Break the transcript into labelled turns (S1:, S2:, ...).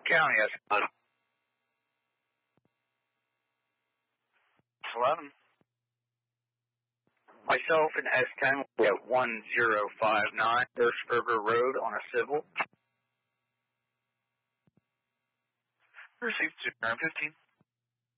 S1: County, yes.
S2: 11.
S1: Myself and S10 will be at 1059 Hirschberger Road on a civil.
S2: Received 215.